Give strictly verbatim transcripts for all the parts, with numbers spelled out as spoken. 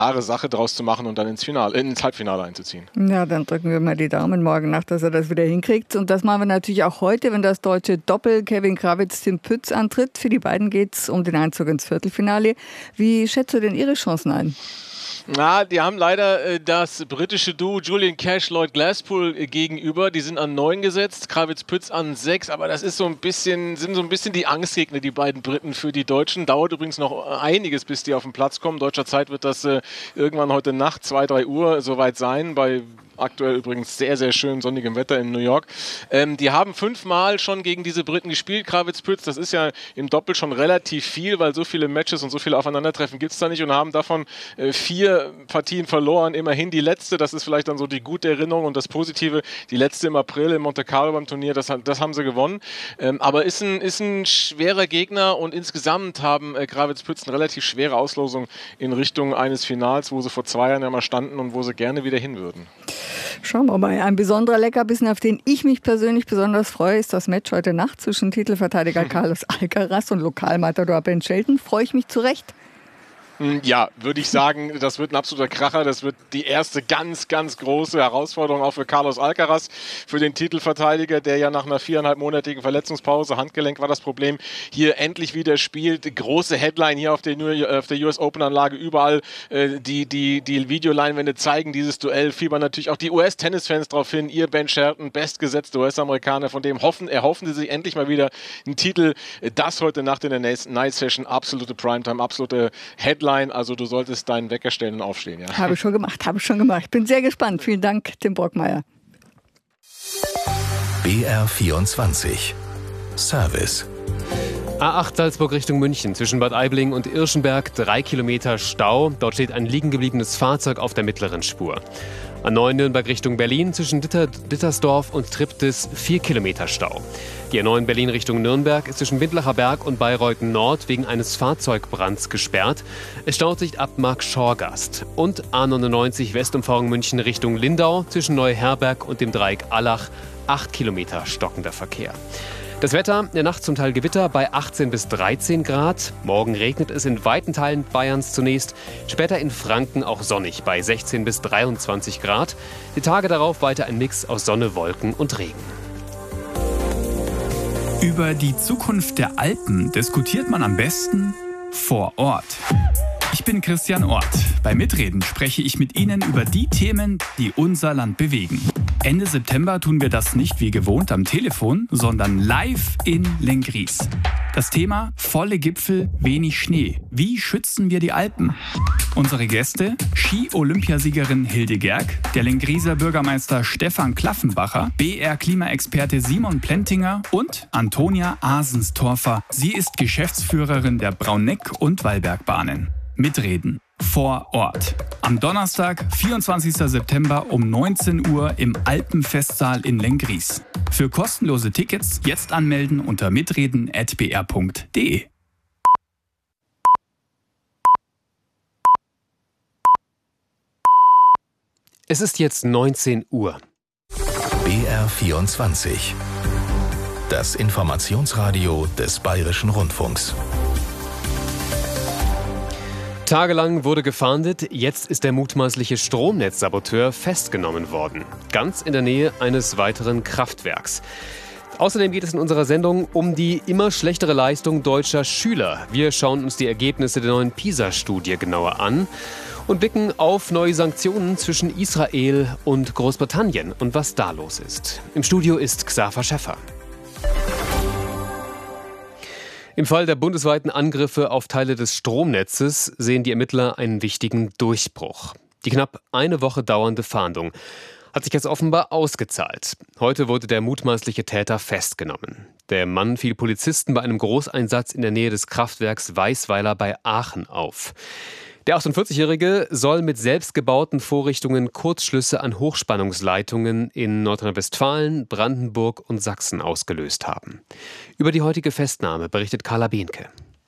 klare Sache draus zu machen und dann ins Finale, ins Halbfinale einzuziehen. Ja, dann drücken wir mal die Daumen morgen Nacht, dass er das wieder hinkriegt. Und das machen wir natürlich auch heute, wenn das deutsche Doppel Kevin Krawitz, Tim Pütz antritt. Für die beiden geht es um den Einzug ins Viertelfinale. Wie schätzt du denn ihre Chancen ein? Na, die haben leider äh, das britische Duo Julian Cash, Lloyd Glasspool äh, gegenüber. Die sind an neun gesetzt, Krawitz-Pütz an sechs. Aber das ist so ein bisschen, sind so ein bisschen die Angstgegner, die beiden Briten für die Deutschen. Dauert übrigens noch einiges, bis die auf den Platz kommen. Deutscher Zeit wird das äh, irgendwann heute Nacht, zwei, drei Uhr soweit sein. Bei aktuell übrigens sehr, sehr schön sonnigem Wetter in New York. Ähm, die haben fünfmal schon gegen diese Briten gespielt, Krawitz-Pütz. Das ist ja im Doppel schon relativ viel, weil so viele Matches und so viele Aufeinandertreffen gibt es da nicht und haben davon äh, vier Partien verloren. Immerhin die letzte, das ist vielleicht dann so die gute Erinnerung und das Positive, die letzte im April in Monte Carlo beim Turnier, das, das haben sie gewonnen. Ähm, aber ist ein, ist ein schwerer Gegner und insgesamt haben äh, Krawitz-Pütz eine relativ schwere Auslosung in Richtung eines Finals, wo sie vor zwei Jahren ja mal standen und wo sie gerne wieder hin würden. Schauen wir mal. Ein besonderer Leckerbissen, auf den ich mich persönlich besonders freue, ist das Match heute Nacht zwischen Titelverteidiger Carlos Alcaraz und Lokalmatador Ben Shelton. Freue ich mich zu Recht. Ja, würde ich sagen, das wird ein absoluter Kracher. Das wird die erste ganz, ganz große Herausforderung auch für Carlos Alcaraz, für den Titelverteidiger, der ja nach einer viereinhalbmonatigen Verletzungspause, Handgelenk war das Problem, hier endlich wieder spielt. Große Headline hier auf der, auf der U S Open-Anlage, überall äh, die, die, die Videoleinwände zeigen dieses Duell. Fiebern natürlich auch die U S-Tennisfans darauf hin. Ihr Ben Shelton, bestgesetzte U S-Amerikaner, von dem hoffen, erhoffen sie sich endlich mal wieder einen Titel. Das heute Nacht in der Night Session, absolute Primetime, absolute Headline. Also du solltest deinen Wecker stellen und aufstehen. Ja. Habe ich schon gemacht, habe ich schon gemacht. Ich bin sehr gespannt. Vielen Dank, Tim Brockmeier. B R vierundzwanzig Service. A acht Salzburg Richtung München, zwischen Bad Aibling und Irschenberg, drei Kilometer Stau. Dort steht ein liegen gebliebenes Fahrzeug auf der mittleren Spur. A neun Nürnberg Richtung Berlin, zwischen Ditter, Dittersdorf und Triptis, vier Kilometer Stau. Die A neun Berlin Richtung Nürnberg ist zwischen Windlacher Berg und Bayreuth Nord wegen eines Fahrzeugbrands gesperrt. Es staut sich ab Mark-Schorgast. Und A neunundneunzig Westumfahrung München Richtung Lindau, zwischen Neuherberg und dem Dreieck Allach, acht Kilometer stockender Verkehr. Das Wetter, in der Nacht zum Teil Gewitter bei achtzehn bis dreizehn Grad. Morgen regnet es in weiten Teilen Bayerns zunächst. Später in Franken auch sonnig bei sechzehn bis dreiundzwanzig Grad. Die Tage darauf weiter ein Mix aus Sonne, Wolken und Regen. Über die Zukunft der Alpen diskutiert man am besten vor Ort. Ich bin Christian Ort. Bei Mitreden spreche ich mit Ihnen über die Themen, die unser Land bewegen. Ende September tun wir das nicht wie gewohnt am Telefon, sondern live in Lenggries. Das Thema: volle Gipfel, wenig Schnee. Wie schützen wir die Alpen? Unsere Gäste: Ski-Olympiasiegerin Hilde Gerg, der Lengrieser Bürgermeister Stefan Klaffenbacher, B R-Klimaexperte Simon Plentinger und Antonia Asenstorfer. Sie ist Geschäftsführerin der Brauneck- und Wallbergbahnen. Mitreden vor Ort. Am Donnerstag, vierundzwanzigsten September um neunzehn Uhr im Alpenfestsaal in Lenggries. Für kostenlose Tickets jetzt anmelden unter mitreden at b r punkt d e. Es ist jetzt neunzehn Uhr. B R vierundzwanzig. Das Informationsradio des Bayerischen Rundfunks. Tagelang wurde gefahndet, jetzt ist der mutmaßliche Stromnetzsaboteur festgenommen worden. Ganz in der Nähe eines weiteren Kraftwerks. Außerdem geht es in unserer Sendung um die immer schlechtere Leistung deutscher Schüler. Wir schauen uns die Ergebnisse der neuen PISA-Studie genauer an und blicken auf neue Sanktionen zwischen Israel und Großbritannien und was da los ist. Im Studio ist Xaver Schäffer. Im Fall der bundesweiten Angriffe auf Teile des Stromnetzes sehen die Ermittler einen wichtigen Durchbruch. Die knapp eine Woche dauernde Fahndung hat sich jetzt offenbar ausgezahlt. Heute wurde der mutmaßliche Täter festgenommen. Der Mann fiel Polizisten bei einem Großeinsatz in der Nähe des Kraftwerks Weißweiler bei Aachen auf. Der achtundvierzigjährige soll mit selbstgebauten Vorrichtungen Kurzschlüsse an Hochspannungsleitungen in Nordrhein-Westfalen, Brandenburg und Sachsen ausgelöst haben. Über die heutige Festnahme berichtet Carla Behnke.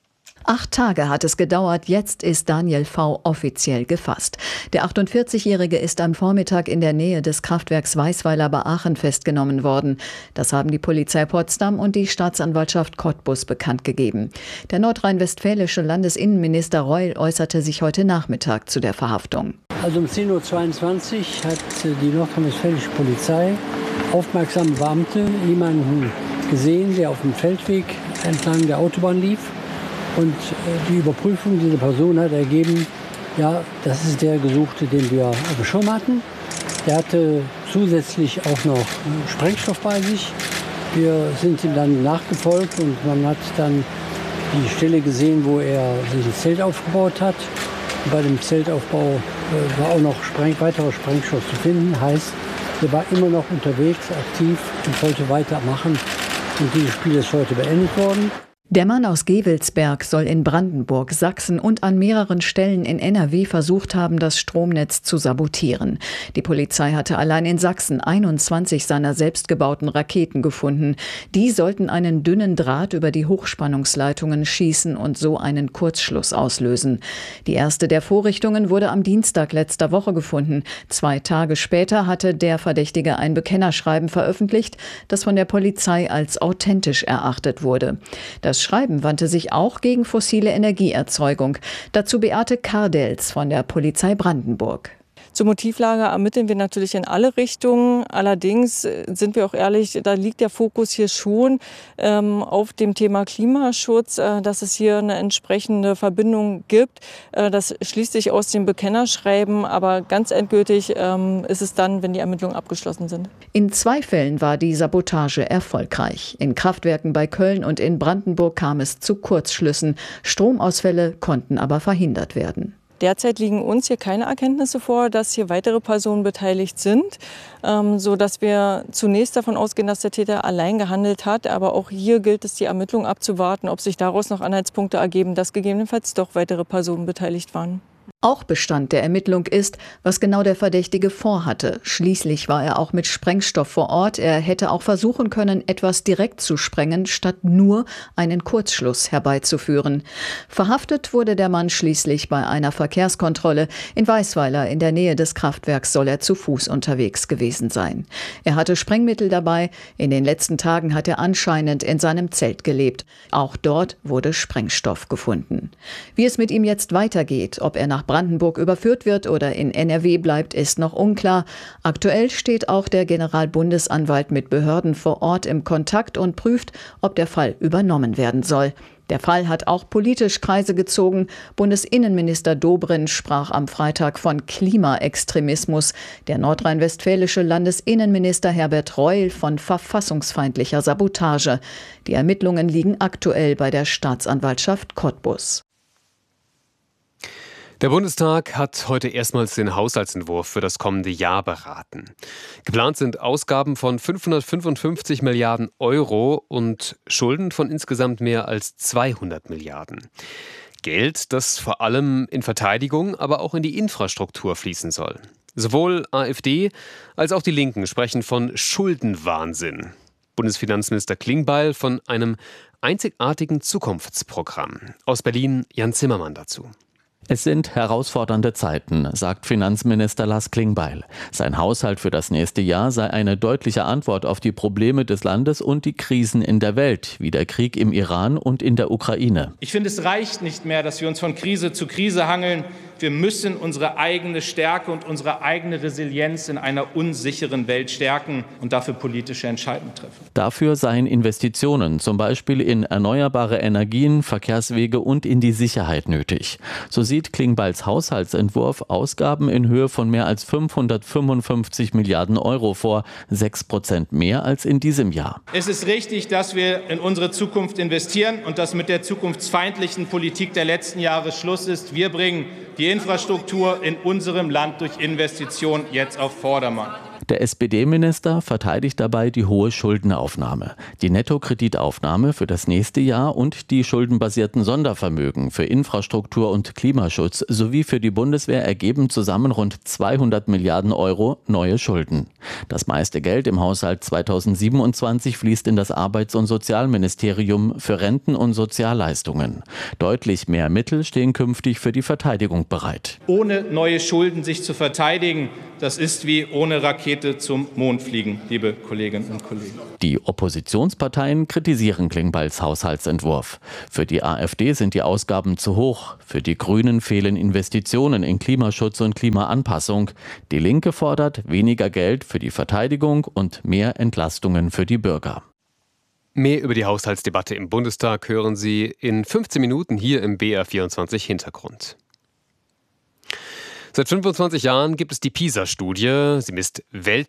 Acht Tage hat es gedauert, jetzt ist Daniel V. offiziell gefasst. Der achtundvierzigjährige ist am Vormittag in der Nähe des Kraftwerks Weisweiler bei Aachen festgenommen worden. Das haben die Polizei Potsdam und die Staatsanwaltschaft Cottbus bekannt gegeben. Der nordrhein-westfälische Landesinnenminister Reul äußerte sich heute Nachmittag zu der Verhaftung. Also um zehn Uhr zweiundzwanzig hat die nordrhein-westfälische Polizei aufmerksame Beamte jemanden gesehen, der auf dem Feldweg entlang der Autobahn lief. Und die Überprüfung dieser Person hat ergeben, ja, das ist der Gesuchte, den wir auf dem Schirm hatten. Er hatte zusätzlich auch noch Sprengstoff bei sich. Wir sind ihm dann nachgefolgt und man hat dann die Stelle gesehen, wo er sich ein Zelt aufgebaut hat. Und bei dem Zeltaufbau äh, war auch noch Spreng- weiterer Sprengstoff zu finden. Heißt, er war immer noch unterwegs, aktiv und wollte weitermachen. Und dieses Spiel ist heute beendet worden. Der Mann aus Gevelsberg soll in Brandenburg, Sachsen und an mehreren Stellen in N R W versucht haben, das Stromnetz zu sabotieren. Die Polizei hatte allein in Sachsen einundzwanzig seiner selbstgebauten Raketen gefunden. Die sollten einen dünnen Draht über die Hochspannungsleitungen schießen und so einen Kurzschluss auslösen. Die erste der Vorrichtungen wurde am Dienstag letzter Woche gefunden. Zwei Tage später hatte der Verdächtige ein Bekennerschreiben veröffentlicht, das von der Polizei als authentisch erachtet wurde. Das Schreiben wandte sich auch gegen fossile Energieerzeugung. Dazu Beate Kardels von der Polizei Brandenburg. Zur Motivlage ermitteln wir natürlich in alle Richtungen. Allerdings sind wir auch ehrlich, da liegt der Fokus hier schon ähm, auf dem Thema Klimaschutz, äh, dass es hier eine entsprechende Verbindung gibt. Äh, das schließt sich aus dem Bekennerschreiben, aber ganz endgültig ähm, ist es dann, wenn die Ermittlungen abgeschlossen sind. In zwei Fällen war die Sabotage erfolgreich. In Kraftwerken bei Köln und in Brandenburg kam es zu Kurzschlüssen. Stromausfälle konnten aber verhindert werden. Derzeit liegen uns hier keine Erkenntnisse vor, dass hier weitere Personen beteiligt sind, ähm, sodass wir zunächst davon ausgehen, dass der Täter allein gehandelt hat. Aber auch hier gilt es, die Ermittlungen abzuwarten, ob sich daraus noch Anhaltspunkte ergeben, dass gegebenenfalls doch weitere Personen beteiligt waren. Auch Bestand der Ermittlung ist, was genau der Verdächtige vorhatte. Schließlich war er auch mit Sprengstoff vor Ort. Er hätte auch versuchen können, etwas direkt zu sprengen, statt nur einen Kurzschluss herbeizuführen. Verhaftet wurde der Mann schließlich bei einer Verkehrskontrolle. In Weisweiler in der Nähe des Kraftwerks soll er zu Fuß unterwegs gewesen sein. Er hatte Sprengmittel dabei. In den letzten Tagen hat er anscheinend in seinem Zelt gelebt. Auch dort wurde Sprengstoff gefunden. Wie es mit ihm jetzt weitergeht, ob er nach Brandenburg überführt wird oder in N R W bleibt, ist noch unklar. Aktuell steht auch der Generalbundesanwalt mit Behörden vor Ort im Kontakt und prüft, ob der Fall übernommen werden soll. Der Fall hat auch politisch Kreise gezogen. Bundesinnenminister Dobrindt sprach am Freitag von Klimaextremismus. Der nordrhein-westfälische Landesinnenminister Herbert Reul von verfassungsfeindlicher Sabotage. Die Ermittlungen liegen aktuell bei der Staatsanwaltschaft Cottbus. Der Bundestag hat heute erstmals den Haushaltsentwurf für das kommende Jahr beraten. Geplant sind Ausgaben von fünfhundertfünfundfünfzig Milliarden Euro und Schulden von insgesamt mehr als zweihundert Milliarden. Geld, das vor allem in Verteidigung, aber auch in die Infrastruktur fließen soll. Sowohl AfD als auch die Linken sprechen von Schuldenwahnsinn. Bundesfinanzminister Klingbeil von einem einzigartigen Zukunftsprogramm. Aus Berlin Jan Zimmermann dazu. Es sind herausfordernde Zeiten, sagt Finanzminister Lars Klingbeil. Sein Haushalt für das nächste Jahr sei eine deutliche Antwort auf die Probleme des Landes und die Krisen in der Welt, wie der Krieg im Iran und in der Ukraine. Ich finde, es reicht nicht mehr, dass wir uns von Krise zu Krise hangeln. Wir müssen unsere eigene Stärke und unsere eigene Resilienz in einer unsicheren Welt stärken und dafür politische Entscheidungen treffen. Dafür seien Investitionen, zum Beispiel in erneuerbare Energien, Verkehrswege und in die Sicherheit nötig. So sieht Klingbeils Haushaltsentwurf Ausgaben in Höhe von mehr als fünfhundertfünfundfünfzig Milliarden Euro vor, sechs Prozent mehr als in diesem Jahr. Es ist richtig, dass wir in unsere Zukunft investieren und dass mit der zukunftsfeindlichen Politik der letzten Jahre Schluss ist. Wir bringen die Infrastruktur in unserem Land durch Investitionen jetzt auf Vordermann. Der S P D-Minister verteidigt dabei die hohe Schuldenaufnahme. Die Nettokreditaufnahme für das nächste Jahr und die schuldenbasierten Sondervermögen für Infrastruktur und Klimaschutz sowie für die Bundeswehr ergeben zusammen rund zweihundert Milliarden Euro neue Schulden. Das meiste Geld im Haushalt zweitausendsiebenundzwanzig fließt in das Arbeits- und Sozialministerium für Renten und Sozialleistungen. Deutlich mehr Mittel stehen künftig für die Verteidigung bereit. Ohne neue Schulden sich zu verteidigen, das ist wie ohne Rakete zum Mond fliegen, liebe Kolleginnen und Kollegen. Die Oppositionsparteien kritisieren Klingbeils Haushaltsentwurf. Für die AfD sind die Ausgaben zu hoch. Für die Grünen fehlen Investitionen in Klimaschutz und Klimaanpassung. Die Linke fordert weniger Geld für die Verteidigung und mehr Entlastungen für die Bürger. Mehr über die Haushaltsdebatte im Bundestag hören Sie in fünfzehn Minuten hier im B R vierundzwanzig Hintergrund. Seit fünfundzwanzig Jahren gibt es die PISA-Studie. Sie misst weltweit